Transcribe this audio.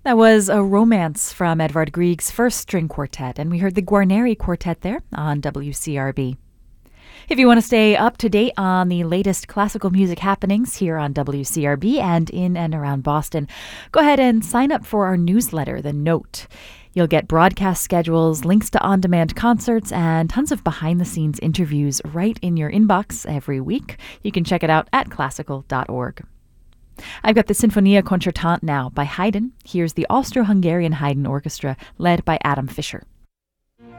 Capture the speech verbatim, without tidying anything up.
That was a romance from Edvard Grieg's first string quartet, and we heard the Guarneri Quartet there on W C R B. If you want to stay up to date on the latest classical music happenings here on W C R B and in and around Boston, go ahead and sign up for our newsletter, The Note. You'll get broadcast schedules, links to on-demand concerts, and tons of behind-the-scenes interviews right in your inbox every week. You can check it out at classical dot org. I've got the Sinfonia Concertante now by Haydn. Here's the Austro-Hungarian Haydn Orchestra, led by Adam Fischer.